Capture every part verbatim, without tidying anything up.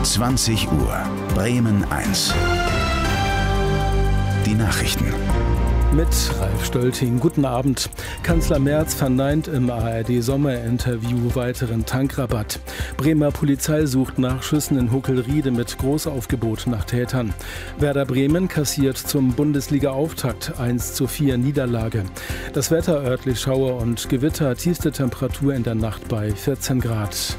zwanzig Uhr, Bremen eins. Die Nachrichten. Mit Ralf Stölting. Guten Abend. Kanzler Merz verneint im A R D-Sommerinterview weiteren Tankrabatt. Bremer Polizei sucht nach Schüssen in Huckelriede mit Großaufgebot nach Tätern. Werder Bremen kassiert zum Bundesliga-Auftakt eins zu vier Niederlage. Das Wetter örtlich Schauer und Gewitter, tiefste Temperatur in der Nacht bei vierzehn Grad.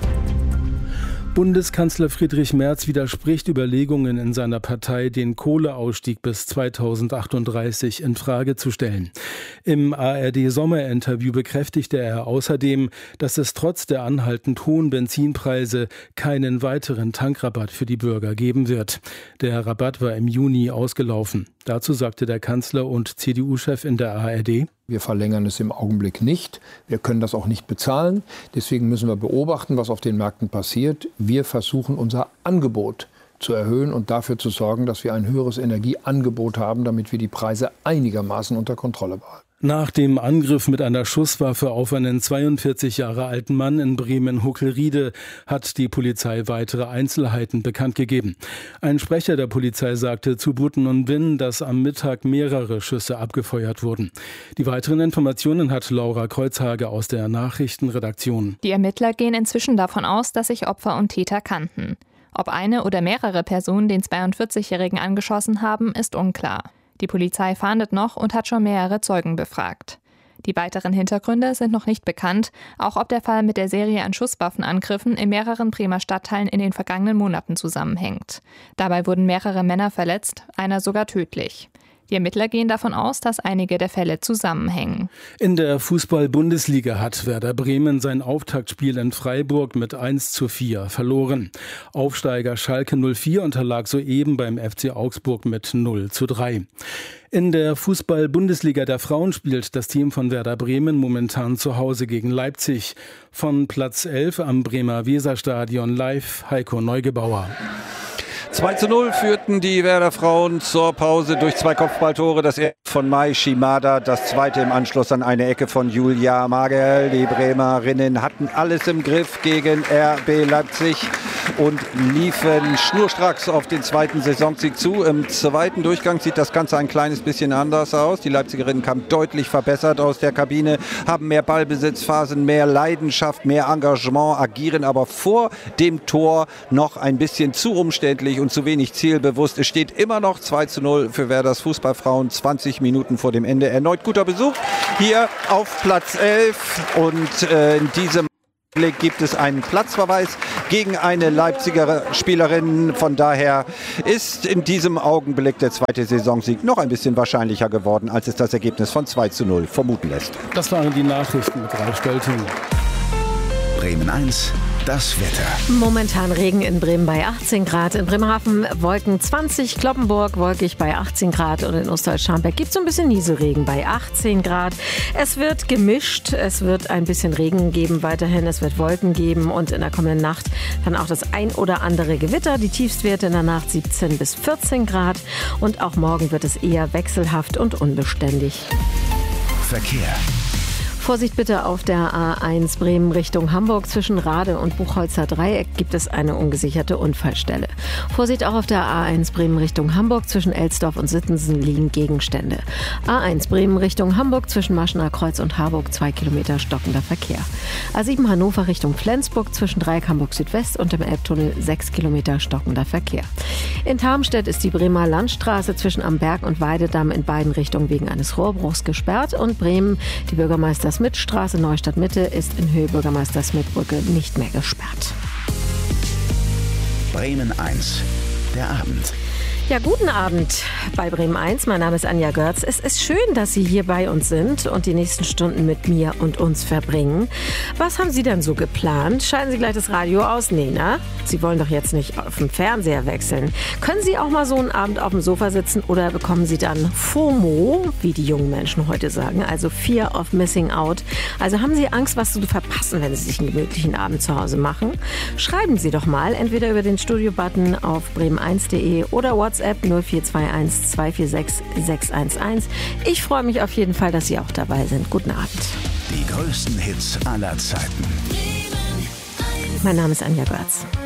Bundeskanzler Friedrich Merz widerspricht Überlegungen in seiner Partei, den Kohleausstieg bis zweitausendachtunddreißig in Frage zu stellen. Im A R D-Sommerinterview bekräftigte er außerdem, dass es trotz der anhaltend hohen Benzinpreise keinen weiteren Tankrabatt für die Bürger geben wird. Der Rabatt war im Juni ausgelaufen. Dazu sagte der Kanzler und C D U-Chef in der A R D: Wir verlängern es im Augenblick nicht. Wir können das auch nicht bezahlen. Deswegen müssen wir beobachten, was auf den Märkten passiert. Wir versuchen, unser Angebot zu erhöhen und dafür zu sorgen, dass wir ein höheres Energieangebot haben, damit wir die Preise einigermaßen unter Kontrolle behalten. Nach dem Angriff mit einer Schusswaffe auf einen zweiundvierzig Jahre alten Mann in Bremen-Huckelriede hat die Polizei weitere Einzelheiten bekannt gegeben. Ein Sprecher der Polizei sagte zu Buten und Winn, dass am Mittag mehrere Schüsse abgefeuert wurden. Die weiteren Informationen hat Laura Kreuzhage aus der Nachrichtenredaktion. Die Ermittler gehen inzwischen davon aus, dass sich Opfer und Täter kannten. Ob eine oder mehrere Personen den zweiundvierzigjährigen angeschossen haben, ist unklar. Die Polizei fahndet noch und hat schon mehrere Zeugen befragt. Die weiteren Hintergründe sind noch nicht bekannt, auch ob der Fall mit der Serie an Schusswaffenangriffen in mehreren Bremer Stadtteilen in den vergangenen Monaten zusammenhängt. Dabei wurden mehrere Männer verletzt, einer sogar tödlich. Die Ermittler gehen davon aus, dass einige der Fälle zusammenhängen. In der Fußball-Bundesliga hat Werder Bremen sein Auftaktspiel in Freiburg mit eins zu vier verloren. Aufsteiger Schalke null vier unterlag soeben beim F C Augsburg mit null zu drei. In der Fußball-Bundesliga der Frauen spielt das Team von Werder Bremen momentan zu Hause gegen Leipzig. Von Platz elf am Bremer Weserstadion live Heiko Neugebauer. zwei zu null führten die Werder Frauen zur Pause durch zwei Kopfballtore. Das erste von Mai Shimada, das zweite im Anschluss an eine Ecke von Julia Magel. Die Bremerinnen hatten alles im Griff gegen R B Leipzig und liefen schnurstracks auf den zweiten Saisonsieg zu. Im zweiten Durchgang sieht das Ganze ein kleines bisschen anders aus. Die Leipzigerinnen kamen deutlich verbessert aus der Kabine, haben mehr Ballbesitzphasen, mehr Leidenschaft, mehr Engagement, agieren aber vor dem Tor noch ein bisschen zu umständlich und zu wenig zielbewusst. Es steht immer noch zwei zu null für Werders Fußballfrauen, zwanzig Minuten vor dem Ende. Erneut guter Besuch hier auf Platz elf und äh, in diesem Blick gibt es einen Platzverweis gegen eine Leipziger Spielerin. Von daher ist in diesem Augenblick der zweite Saisonsieg noch ein bisschen wahrscheinlicher geworden, als es das Ergebnis von zwei zu null vermuten lässt. Das waren die Nachrichten mit Ralf Stölting. Bremen eins. Das Wetter. Momentan Regen in Bremen bei achtzehn Grad, in Bremerhaven Wolken zwanzig, Cloppenburg wolkig bei achtzehn Grad und in Ostdeutsch-Scharmbeck gibt es so ein bisschen Nieselregen bei achtzehn Grad. Es wird gemischt, es wird ein bisschen Regen geben weiterhin, es wird Wolken geben und in der kommenden Nacht dann auch das ein oder andere Gewitter. Die Tiefstwerte in der Nacht siebzehn bis vierzehn Grad und auch morgen wird es eher wechselhaft und unbeständig. Verkehr. Vorsicht bitte auf der A eins Bremen Richtung Hamburg. Zwischen Rade und Buchholzer Dreieck gibt es eine ungesicherte Unfallstelle. Vorsicht auch auf der A eins Bremen Richtung Hamburg. Zwischen Elsdorf und Sittensen liegen Gegenstände. A eins Bremen Richtung Hamburg. Zwischen Maschener Kreuz und Harburg zwei Kilometer stockender Verkehr. A sieben Hannover Richtung Flensburg. Zwischen Dreieck Hamburg Südwest und dem Elbtunnel sechs Kilometer stockender Verkehr. In Tarmstedt ist die Bremer Landstraße zwischen Amberg und Weidedamm in beiden Richtungen wegen eines Rohrbruchs gesperrt. Und Bremen, die Bürgermeister Smith-Straße, Neustadt Mitte, ist in Höhe Bürgermeister Smith-Brücke nicht mehr gesperrt. Bremen eins. Der Abend. Ja, guten Abend bei Bremen eins. Mein Name ist Anja Görz. Es ist schön, dass Sie hier bei uns sind und die nächsten Stunden mit mir und uns verbringen. Was haben Sie denn so geplant? Schalten Sie gleich das Radio aus? Nee, na? Sie wollen doch jetzt nicht auf den Fernseher wechseln. Können Sie auch mal so einen Abend auf dem Sofa sitzen oder bekommen Sie dann FOMO, wie die jungen Menschen heute sagen, also Fear of Missing Out? Also haben Sie Angst, was zu verpassen, wenn Sie sich einen gemütlichen Abend zu Hause machen? Schreiben Sie doch mal, entweder über den Studio-Button auf bremen eins punkt de oder WhatsApp null vier zwei eins zwei vier sechs sechs eins eins. Ich freue mich auf jeden Fall, dass Sie auch dabei sind. Guten Abend. Die größten Hits aller Zeiten. Mein Name ist Anja Görz.